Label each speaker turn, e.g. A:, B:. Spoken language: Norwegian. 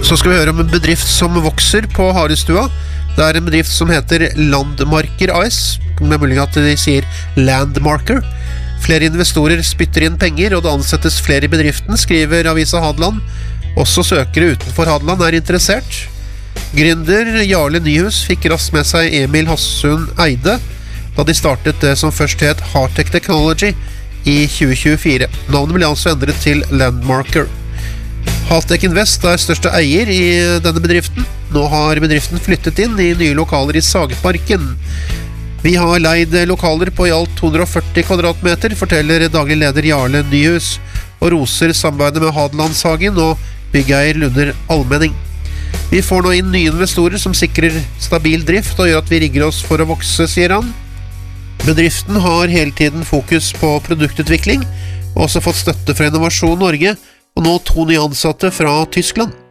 A: Så skal vi høre om en bedrift som vokser på Harestua. Det en bedrift som heter Landmarker AS, med mulig at de sier Landmarker. Flere investorer spytter inn penger, og det ansettes flere i bedriften, skriver Avisa Hadeland. Også søkere utenfor Hadeland interessert. Gründer Jarle Nyhus fikk raskt med seg Emil Hassund Eide, da de startet det som først het Hartech Technology i 2024. Navnet ble altså endret til Landmarker. Haltech Invest største eier i denne bedriften. Nå har bedriften flyttet inn i nye lokaler i Sagparken. Vi har leid lokaler på i alt 240 kvadratmeter, forteller daglig leder Jarle Nyhus, og roser samarbeidet med Hadelandshagen og byggeier Lunder Almenning. Vi får nå inn nye investorer som sikrer stabil drift og gjør at vi rigger oss for å vokse, sier han. Bedriften har hele tiden fokus på produktutvikling, og også fått støtte fra Innovasjon Norge, og nå 2 nye ansatte fra Tyskland.